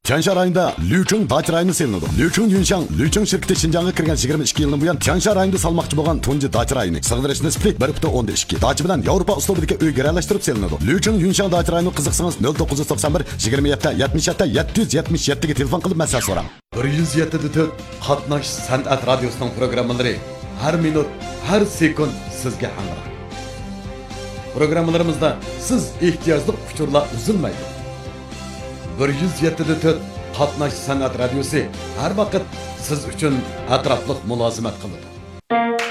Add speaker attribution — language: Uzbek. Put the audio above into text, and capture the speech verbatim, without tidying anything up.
Speaker 1: Tiansha rayonida Liucheng dacha rayoni selinadi. Liucheng Yunshang, Liucheng shirkati Xinjiangga kirgan yigirma ikki yildan buyon Tiansha rayonida salmoqchi bo'lgan tunji dacha rayoni. Sig'dirish nisbi bir butun o'ndan ikki. Dacha bilan Yevropa uslubidagi uy garalashtirib selinadi. Liucheng Yunshang dacha rayoni qiziqsangiz nol to'qqiz yuz to'qson bir yigirma yetti yetmish yetti yetti yuz yetmish yetti ga telefon qilib maslahat so'rang. bir yuz yetti nuqta to'rt Qatnash san'at radiosining programmalari har minut, har sekund sizga hamroh. Programmalarimizda siz ehtiyojli uchurlar uzilmaydi. bir yuz yetti nuqta to'rt Qatnash san'at radiosi har vaqt siz uchun atrofliq mulozimat qiladi.